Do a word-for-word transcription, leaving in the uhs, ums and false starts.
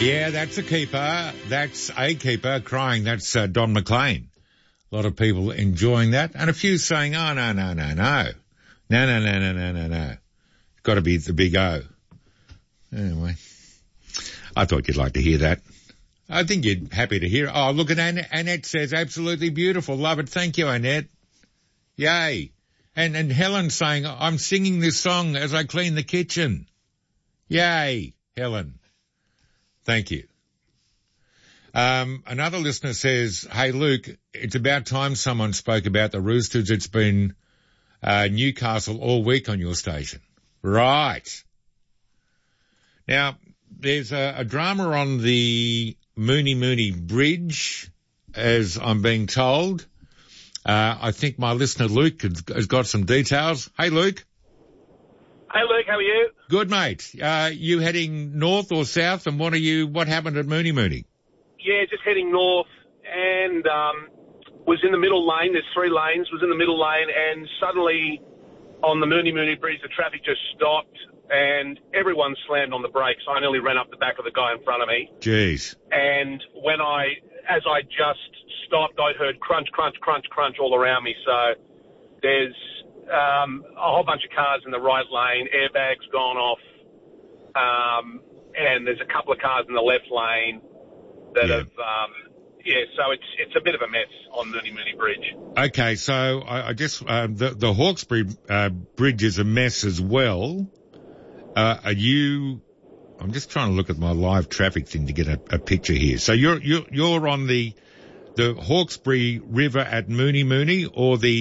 Yeah, that's a keeper. That's a keeper crying. That's uh, Don McLean. A lot of people enjoying that, and a few saying, oh, no, no, no, no. No, no, no, no, no, no, no. It's got to be the big O. Anyway, I thought you'd like to hear that. I think you're happy to hear it. Oh, look at Annette. Annette says, absolutely beautiful. Love it. Thank you, Annette. Yay. And, and Helen's saying, I'm singing this song as I clean the kitchen. Yay, Helen. Thank you. Um, another listener says, hey, Luke, it's about time someone spoke about the Roosters. It's been uh, Newcastle all week on your station. Right. Now, there's a, a drama on the Mooney Mooney Bridge, as I'm being told. Uh, I think my listener Luke has, has got some details. Hey, Luke. Hey, Luke, how are you? Good, mate. Uh, you heading north or south, and what are you? What happened at Mooney Mooney? Yeah, just heading north, and um, was in the middle lane. There's three lanes. Was in the middle lane, and suddenly on the Mooney Mooney Bridge, the traffic just stopped, and everyone slammed on the brakes. I nearly ran up the back of the guy in front of me. Jeez. And when I, as I just stopped, I heard crunch, crunch, crunch, crunch all around me. So there's um, a whole bunch of cars in the right lane, airbags gone off, um, and there's a couple of cars in the left lane that yeah. have, um, yeah, so it's it's a bit of a mess on Mooney Mooney Bridge. Okay, so I, I guess uh, the, the Hawkesbury uh, Bridge is a mess as well. Uh, are you? I'm just trying to look at my live traffic thing to get a, a picture here. So you're you're you're on the the Hawkesbury River at Mooney Mooney, or the